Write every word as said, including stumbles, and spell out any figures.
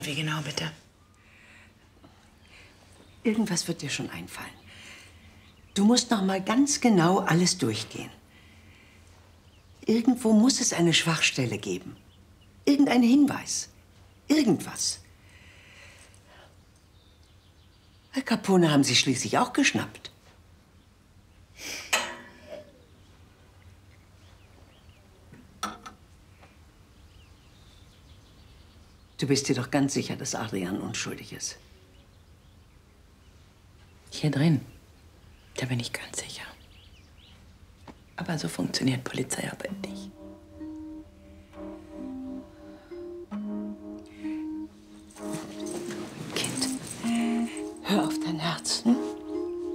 Wie genau, bitte? Irgendwas wird dir schon einfallen. Du musst noch mal ganz genau alles durchgehen. Irgendwo muss es eine Schwachstelle geben. Irgendein Hinweis. Irgendwas. Al Capone haben sie schließlich auch geschnappt. Du bist dir doch ganz sicher, dass Adrian unschuldig ist. Hier drin, da bin ich ganz sicher. Aber so funktioniert Polizeiarbeit nicht.